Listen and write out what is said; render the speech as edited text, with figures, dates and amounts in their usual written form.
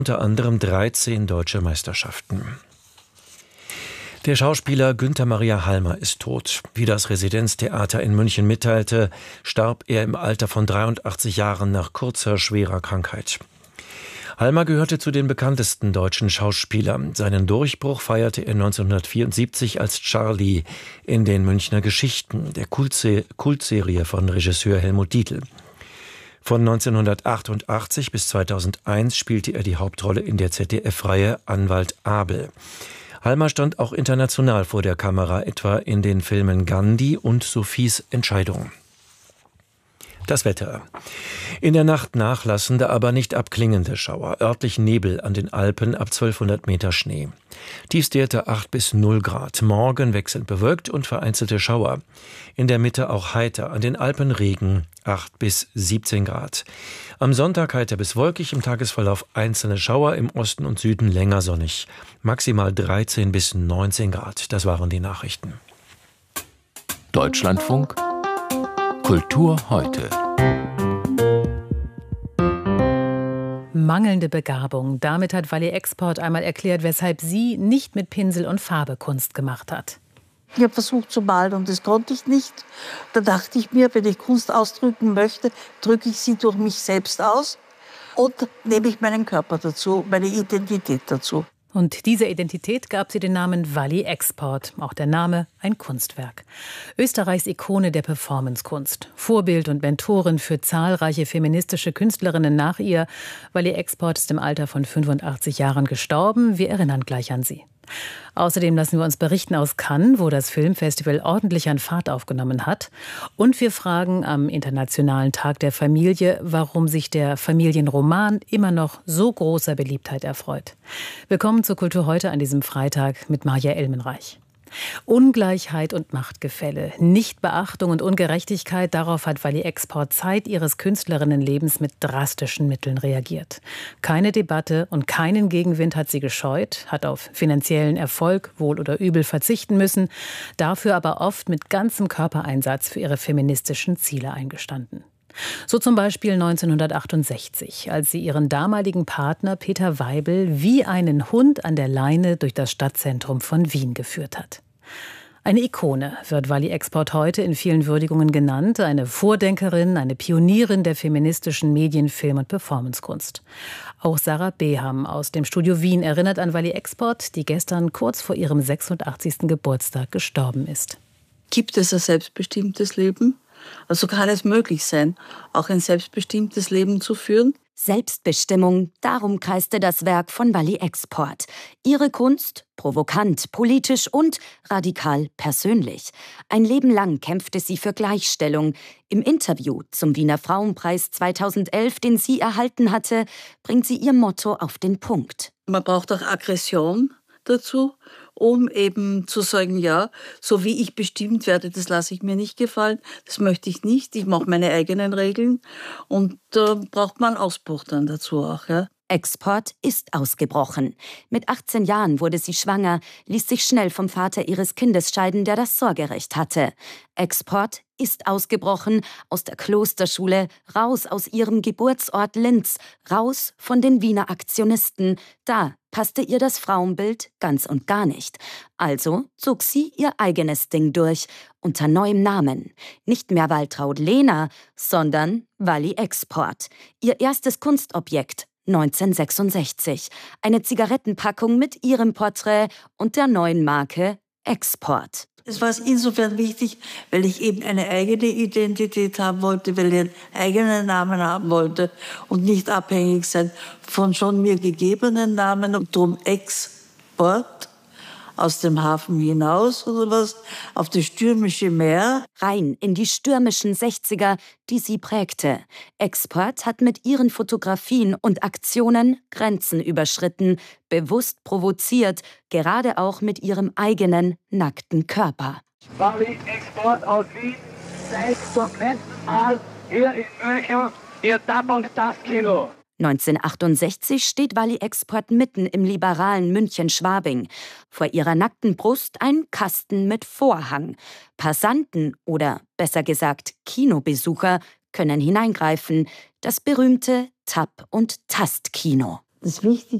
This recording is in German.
unter anderem 13 deutsche Meisterschaften. Der Schauspieler Günther Maria Halmer ist tot. Wie das Residenztheater in München mitteilte, starb er im Alter von 83 Jahren nach kurzer, schwerer Krankheit. Halmer gehörte zu den bekanntesten deutschen Schauspielern. Seinen Durchbruch feierte er 1974 als Charlie in den Münchner Geschichten, der Kultserie von Regisseur Helmut Dietl. Von 1988 bis 2001 spielte er die Hauptrolle in der ZDF-Reihe Anwalt Abel. Halmer stand auch international vor der Kamera, etwa in den Filmen Gandhi und Sophies Entscheidung. Das Wetter. In der Nacht nachlassende, aber nicht abklingende Schauer. Örtlich Nebel an den Alpen, ab 1200 Meter Schnee. Tiefstwerte 8 bis 0 Grad. Morgen wechselnd bewölkt und vereinzelte Schauer. In der Mitte auch heiter. An den Alpen Regen, 8 bis 17 Grad. Am Sonntag heiter bis wolkig, im Tagesverlauf einzelne Schauer, im Osten und Süden länger sonnig. Maximal 13 bis 19 Grad. Das waren die Nachrichten. Deutschlandfunk Kultur heute. Mangelnde Begabung. Damit hat Wally Export einmal erklärt, weshalb sie nicht mit Pinsel und Farbe Kunst gemacht hat. Ich habe versucht zu malen und das konnte ich nicht. Da dachte ich mir, wenn ich Kunst ausdrücken möchte, drücke ich sie durch mich selbst aus und nehme ich meinen Körper dazu, meine Identität dazu. Und dieser Identität gab sie den Namen Wally Export, auch der Name ein Kunstwerk. Österreichs Ikone der Performancekunst, Vorbild und Mentorin für zahlreiche feministische Künstlerinnen nach ihr. Wally Export ist im Alter von 85 Jahren gestorben. Wir erinnern gleich an sie. Außerdem lassen wir uns berichten aus Cannes, wo das Filmfestival ordentlich an Fahrt aufgenommen hat. Und wir fragen am Internationalen Tag der Familie, warum sich der Familienroman immer noch so großer Beliebtheit erfreut. Willkommen zur Kultur heute an diesem Freitag mit Maja Elmenreich. Ungleichheit und Machtgefälle, Nichtbeachtung und Ungerechtigkeit, darauf hat Wally Export Zeit ihres Künstlerinnenlebens mit drastischen Mitteln reagiert. Keine Debatte und keinen Gegenwind hat sie gescheut, hat auf finanziellen Erfolg, wohl oder übel, verzichten müssen, dafür aber oft mit ganzem Körpereinsatz für ihre feministischen Ziele eingestanden. So zum Beispiel 1968, als sie ihren damaligen Partner Peter Weibel wie einen Hund an der Leine durch das Stadtzentrum von Wien geführt hat. Eine Ikone wird Wally Export heute in vielen Würdigungen genannt, eine Vordenkerin, eine Pionierin der feministischen Medien-, Film- und Performancekunst. Auch Sarah Beham aus dem Studio Wien erinnert an Wally Export, die gestern kurz vor ihrem 86. Geburtstag gestorben ist. Gibt es ein selbstbestimmtes Leben? Also kann es möglich sein, auch ein selbstbestimmtes Leben zu führen? Selbstbestimmung, darum kreiste das Werk von Wally Export. Ihre Kunst, provokant, politisch und radikal persönlich. Ein Leben lang kämpfte sie für Gleichstellung. Im Interview zum Wiener Frauenpreis 2011, den sie erhalten hatte, bringt sie ihr Motto auf den Punkt. Man braucht auch Aggression dazu, um eben zu sagen, ja, so wie ich bestimmt werde, das lasse ich mir nicht gefallen, das möchte ich nicht, ich mache meine eigenen Regeln und da braucht man Ausbruch dann dazu auch. Ja. Export ist ausgebrochen. Mit 18 Jahren wurde sie schwanger, ließ sich schnell vom Vater ihres Kindes scheiden, der das Sorgerecht hatte. Export ist ausgebrochen aus der Klosterschule, raus aus ihrem Geburtsort Linz, raus von den Wiener Aktionisten. Da passte ihr das Frauenbild ganz und gar nicht. Also zog sie ihr eigenes Ding durch, unter neuem Namen. Nicht mehr Waltraud Lehner, sondern Wally Export. Ihr erstes Kunstobjekt 1966. Eine Zigarettenpackung mit ihrem Porträt und der neuen Marke Export. Es war insofern wichtig, weil ich eben eine eigene Identität haben wollte, weil ich einen eigenen Namen haben wollte und nicht abhängig sein von schon mir gegebenen Namen und drum Export aus dem Hafen hinaus oder was, auf das stürmische Meer. Rein in die stürmischen 60er, die sie prägte. Export hat mit ihren Fotografien und Aktionen Grenzen überschritten, bewusst provoziert, gerade auch mit ihrem eigenen nackten Körper. Wally Export aus Wien, seid zum letzten Mal hier in München, ihr Double das Kino. 1968 steht Wally Export mitten im liberalen München-Schwabing. Vor ihrer nackten Brust ein Kasten mit Vorhang. Passanten oder besser gesagt Kinobesucher können hineingreifen. Das berühmte Tap- und Tastkino. Das Wichtige